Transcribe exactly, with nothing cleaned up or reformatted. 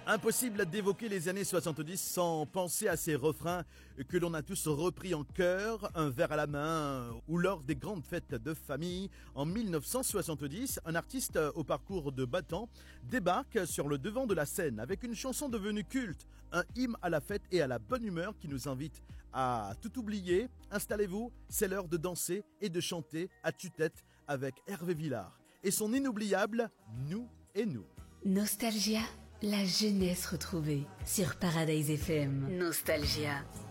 Impossible d'évoquer les années soixante-dix sans penser à ces refrains que l'on a tous repris en chœur, un verre à la main ou lors des grandes fêtes de famille. En mille neuf cent soixante-dix, un artiste au parcours de battant débarque sur le devant de la scène avec une chanson devenue culte, un hymne à la fête et à la bonne humeur qui nous invite à tout oublier. Installez-vous, c'est l'heure de danser et de chanter à tue-tête avec Hervé Villard et son inoubliable « Nous et nous ». Nostalgia, la jeunesse retrouvée sur Paradise F M. Nostalgia.